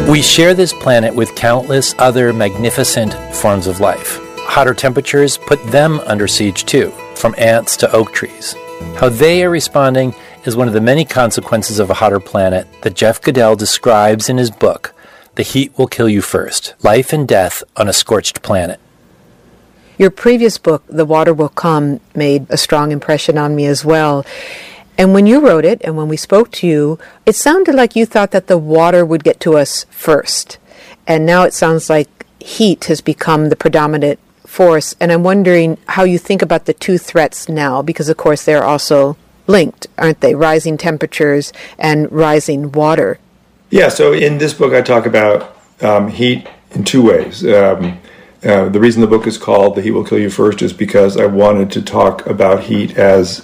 We share this planet with countless other magnificent forms of life. Hotter temperatures put them under siege too, from ants to oak trees. How they are responding is one of the many consequences of a hotter planet that Jeff Goodell describes in his book, The Heat Will Kill You First: Life and Death on a Scorched Planet. Your previous book, The Water Will Come, made a strong impression on me as well. And when you wrote it, and when we spoke to you, it sounded like you thought that the water would get to us first. And now it sounds like heat has become the predominant force. And I'm wondering how you think about the two threats now, because of course they're also linked, aren't they? Rising temperatures and rising water. Yeah, so in this book I talk about heat in two ways. The reason the book is called The Heat Will Kill You First is because I wanted to talk about heat as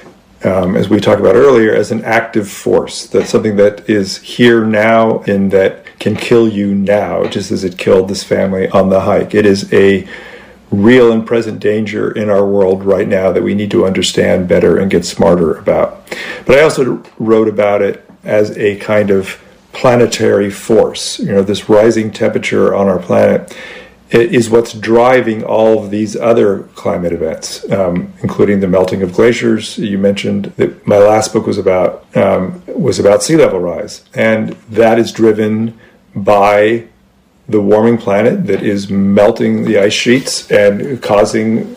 we talked about earlier, as an active force. That's something that is here now and that can kill you now, just as it killed this family on the hike. It is a real and present danger in our world right now that we need to understand better and get smarter about. But I also wrote about it as a kind of planetary force. You know, this rising temperature on our planet is what's driving all of these other climate events, including the melting of glaciers. You mentioned that my last book was about sea level rise, and that is driven by the warming planet that is melting the ice sheets and causing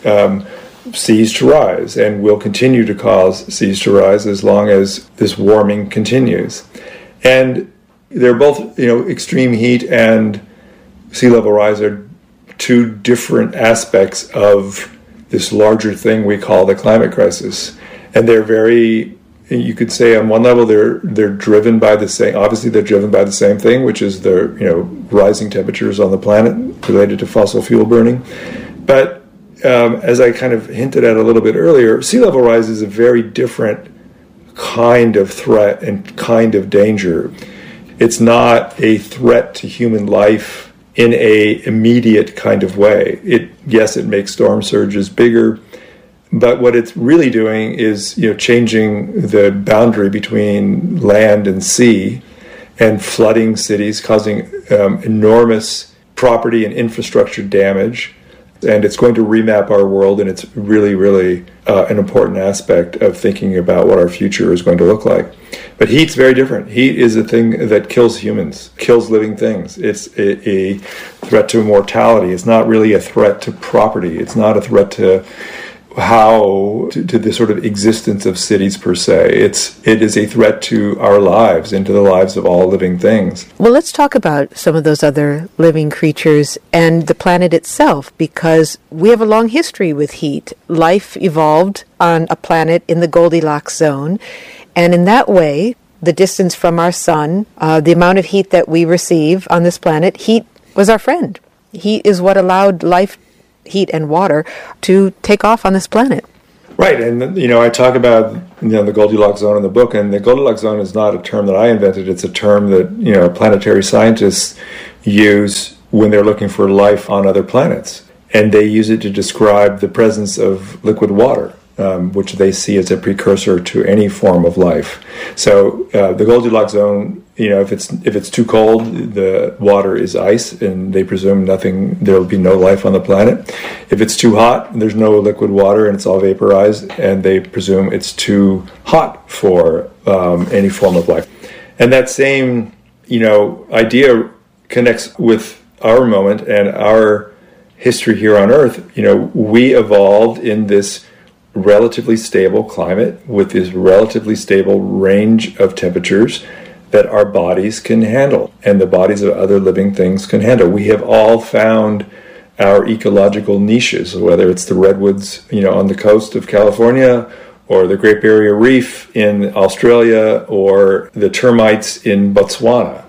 seas to rise, and will continue to cause seas to rise as long as this warming continues. And they're both, extreme heat and sea level rise are two different aspects of this larger thing we call the climate crisis. And they're very, you could say on one level they're driven by the same, obviously they're driven by the same thing, which is the rising temperatures on the planet related to fossil fuel burning. But as I kind of hinted at a little bit earlier, sea level rise is a very different kind of threat and kind of danger. It's not a threat to human life in a immediate kind of way. Yes, it makes storm surges bigger, but what it's really doing is changing the boundary between land and sea and flooding cities, causing enormous property and infrastructure damage. And it's going to remap our world, and it's really, really an important aspect of thinking about what our future is going to look like. But heat's very different. Heat is a thing that kills humans, kills living things. It's a threat to mortality. It's not really a threat to property. It's not a threat to to the sort of existence of cities per se. It is a threat to our lives and to the lives of all living things. Well, let's talk about some of those other living creatures and the planet itself, because we have a long history with heat. Life evolved on a planet in the Goldilocks zone, and in that way, the distance from our sun, the amount of heat that we receive on this planet, heat was our friend. Heat is what allowed life, heat and water, to take off on this planet. Right, and I talk about the Goldilocks zone in the book, and the Goldilocks zone is not a term that I invented. It's a term that planetary scientists use when they're looking for life on other planets, and they use it to describe the presence of liquid water, which they see as a precursor to any form of life. So the Goldilocks zone, if it's too cold, the water is ice, and they presume there will be no life on the planet. If it's too hot, there's no liquid water, and it's all vaporized, and they presume it's too hot for any form of life. And that same, idea connects with our moment and our history here on Earth. We evolved in this relatively stable climate with this relatively stable range of temperatures that our bodies can handle and the bodies of other living things can handle. We have all found our ecological niches, whether it's the redwoods, on the coast of California, or the Great Barrier Reef in Australia, or the termites in Botswana.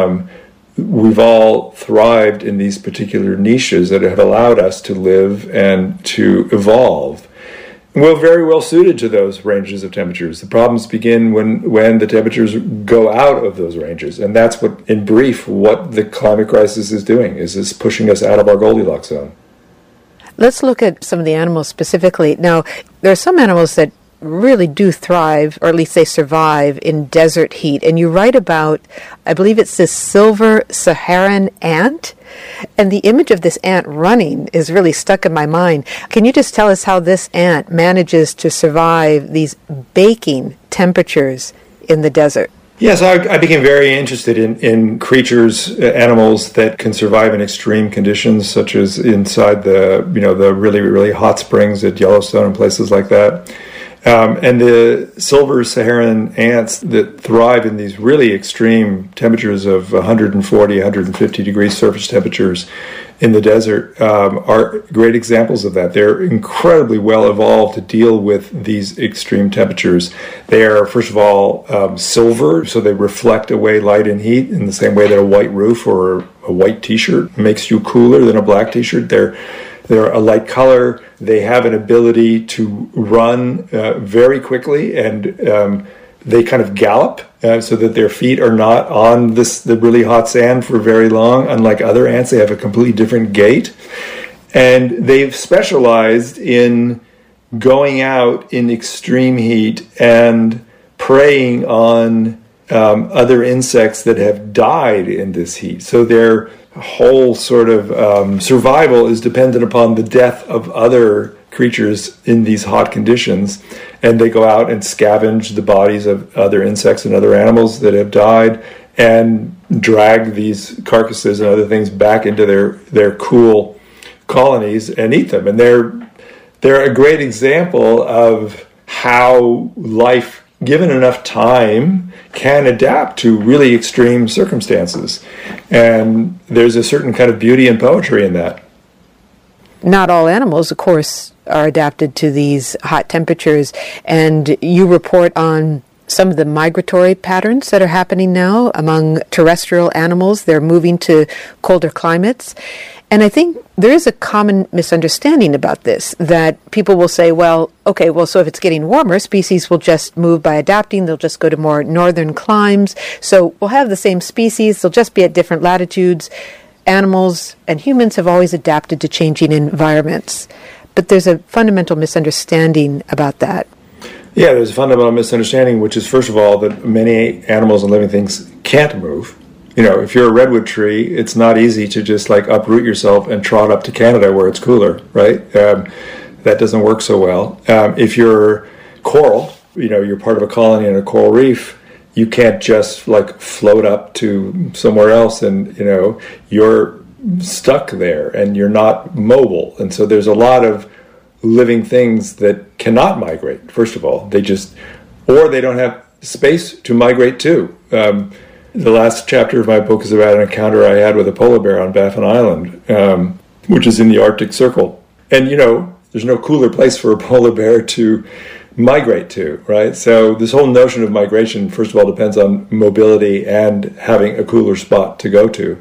We've all thrived in these particular niches that have allowed us to live and to evolve. We're very well suited to those ranges of temperatures. The problems begin when the temperatures go out of those ranges. And that's in brief, what the climate crisis is doing, is pushing us out of our Goldilocks zone. Let's look at some of the animals specifically. Now, there are some animals that really do thrive, or at least they survive, in desert heat. And you write about, I believe it's this silver Saharan ant, and the image of this ant running is really stuck in my mind. Can you just tell us how this ant manages to survive these baking temperatures in the desert? Yes, I became very interested in creatures, animals that can survive in extreme conditions, such as inside the really, really hot springs at Yellowstone and places like that. And the silver Saharan ants that thrive in these really extreme temperatures of 140, 150 degrees surface temperatures in the desert are great examples of that. They're incredibly well evolved to deal with these extreme temperatures. They are, first of all, silver, so they reflect away light and heat in the same way that a white roof or a white t-shirt makes you cooler than a black t-shirt. They're a light color. They have an ability to run very quickly, and they kind of gallop so that their feet are not on the really hot sand for very long. Unlike other ants, they have a completely different gait. And they've specialized in going out in extreme heat and preying on other insects that have died in this heat. So their whole sort of survival is dependent upon the death of other creatures in these hot conditions, and they go out and scavenge the bodies of other insects and other animals that have died and drag these carcasses and other things back into their cool colonies and eat them. And they're a great example of how life, given enough time, can adapt to really extreme circumstances. And there's a certain kind of beauty and poetry in that. Not all animals, of course, are adapted to these hot temperatures, and you report on some of the migratory patterns that are happening now among terrestrial animals. They're moving to colder climates. And I think there is a common misunderstanding about this, that people will say, so if it's getting warmer, species will just move by adapting. They'll just go to more northern climes. So we'll have the same species. They'll just be at different latitudes. Animals and humans have always adapted to changing environments. But there's a fundamental misunderstanding about that. Yeah, there's a fundamental misunderstanding, which is, first of all, that many animals and living things can't move. If you're a redwood tree, it's not easy to just uproot yourself and trot up to Canada where it's cooler, right? That doesn't work so well. If you're coral, you're part of a colony in a coral reef, you can't just float up to somewhere else and, you're stuck there and you're not mobile. And so there's a lot of living things that cannot migrate, first of all. Or they don't have space to migrate to. The last chapter of my book is about an encounter I had with a polar bear on Baffin Island, which is in the Arctic Circle. And, there's no cooler place for a polar bear to migrate to, right? So this whole notion of migration, first of all, depends on mobility and having a cooler spot to go to.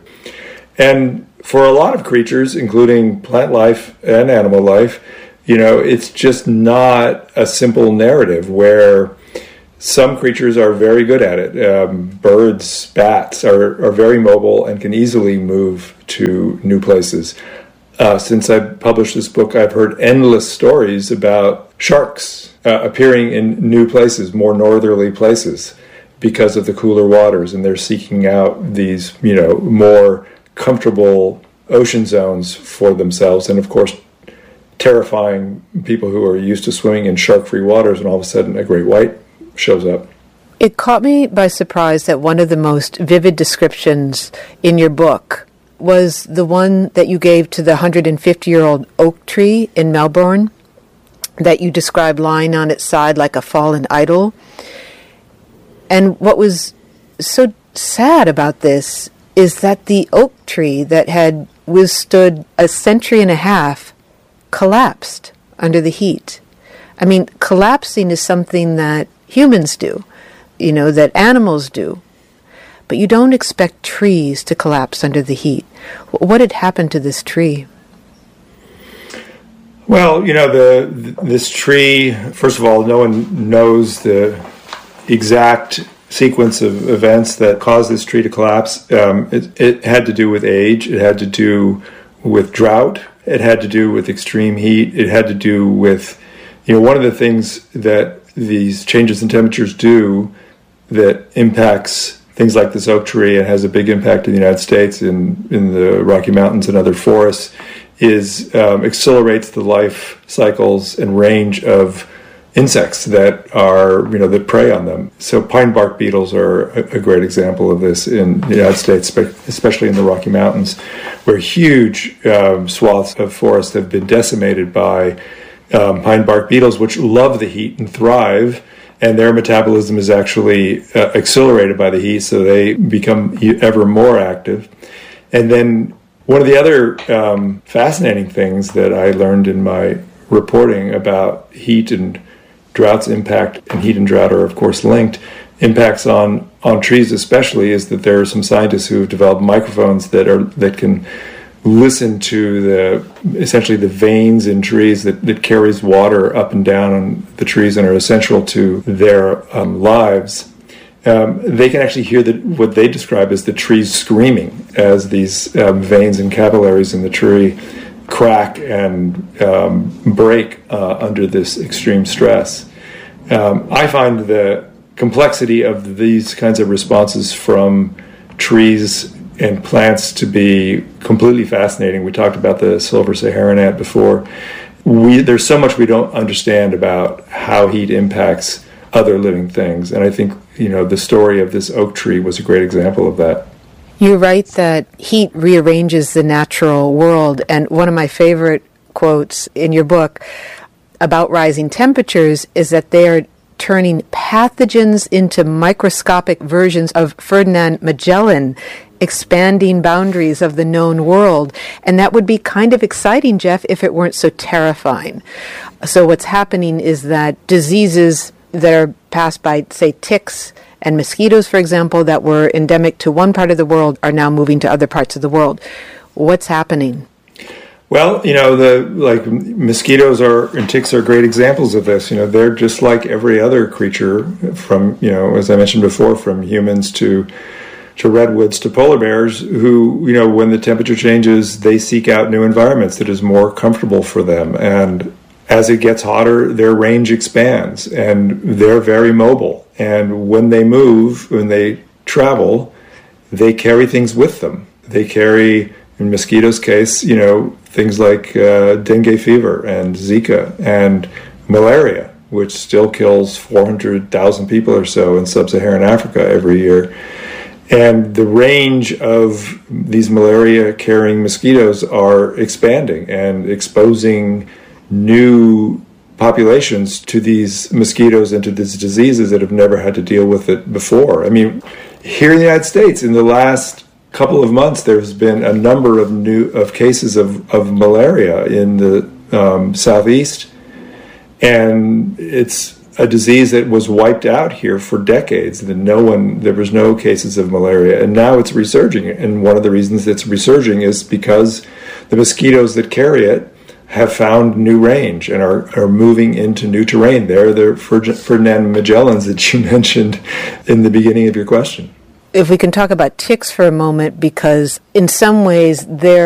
And for a lot of creatures, including plant life and animal life, it's just not a simple narrative where some creatures are very good at it. Birds, bats are very mobile and can easily move to new places. Since I published this book, I've heard endless stories about sharks appearing in new places, more northerly places, because of the cooler waters, and they're seeking out these, more comfortable ocean zones for themselves, and of course, terrifying people who are used to swimming in shark-free waters, and all of a sudden a great white shows up. It caught me by surprise that one of the most vivid descriptions in your book was the one that you gave to the 150-year-old oak tree in Melbourne, that you described lying on its side like a fallen idol. And what was so sad about this is that the oak tree that had withstood a century and a half collapsed under the heat. I mean, collapsing is something that humans do, that animals do. But you don't expect trees to collapse under the heat. What had happened to this tree? Well, this tree, first of all, no one knows the exact sequence of events that caused this tree to collapse. It had to do with age. It had to do with drought. It had to do with extreme heat. It had to do with, one of the things that these changes in temperatures do that impacts things like this oak tree and has a big impact in the United States, in the Rocky Mountains and other forests, is accelerates the life cycles and range of insects that that prey on them. So pine bark beetles are a great example of this in the United States, especially in the Rocky Mountains, where huge swaths of forest have been decimated by pine bark beetles, which love the heat and thrive, and their metabolism is actually accelerated by the heat, so they become ever more active. And then one of the other fascinating things that I learned in my reporting about heat and drought's impact, and heat and drought are of course linked, impacts on trees especially, is that there are some scientists who have developed microphones that can listen to essentially the veins in trees that carries water up and down on the trees and are essential to their lives. They can actually hear what they describe as the trees screaming as these veins and capillaries in the tree crack and break under this extreme stress. I find the complexity of these kinds of responses from trees and plants to be completely fascinating. We talked about the silver Saharan ant before. There's so much we don't understand about how heat impacts other living things, and I think the story of this oak tree was a great example of that. You write that heat rearranges the natural world, and one of my favorite quotes in your book about rising temperatures is that they are turning pathogens into microscopic versions of Ferdinand Magellan, expanding boundaries of the known world. And that would be kind of exciting, Jeff, if it weren't so terrifying. So what's happening is that diseases that are passed by, say, ticks and mosquitoes, for example, that were endemic to one part of the world are now moving to other parts of the world. What's happening? Well, mosquitoes and ticks are great examples of this. They're just like every other creature, from, as I mentioned before, from humans to redwoods to polar bears, who, when the temperature changes, they seek out new environments that is more comfortable for them. And as it gets hotter, their range expands, and they're very mobile. And when they move, when they travel, they carry things with them. They carry, in mosquitoes' case, things like dengue fever and Zika and malaria, which still kills 400,000 people or so in sub-Saharan Africa every year. And the range of these malaria-carrying mosquitoes are expanding and exposing new populations to these mosquitoes and to these diseases that have never had to deal with it before. I mean, here in the United States, in the last couple of months, there's been a number of cases of malaria in the southeast, and it's a disease that was wiped out here for decades. There was no cases of malaria, and now it's resurging. And one of the reasons it's resurging is because the mosquitoes that carry it have found new range and are moving into new terrain. They're the Ferdinand Magellans that you mentioned in the beginning of your question. If we can talk about ticks for a moment, because in some ways they're